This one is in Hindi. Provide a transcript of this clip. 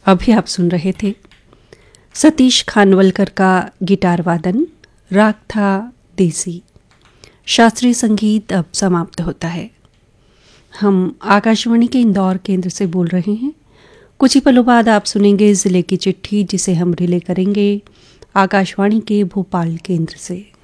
अभी आप सुन रहे थे सतीश खानवलकर का गिटार वादन, राग था देसी। शास्त्रीय संगीत अब समाप्त होता है। हम आकाशवाणी के इंदौर केंद्र से बोल रहे हैं। कुछ ही पलों बाद आप सुनेंगे जिले की चिट्ठी, जिसे हम रिले करेंगे आकाशवाणी के भोपाल केंद्र से।